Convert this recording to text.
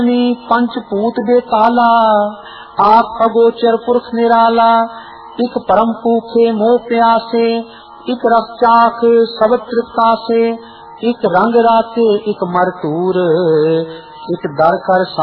पंचपूत दे ताला, आप अगोचर पुरख निराला। इक परम भूखे मोह प्यासे, इक रस चाख सब तृप्तासे। इक रंग राते इक मरतूर, इक दर कर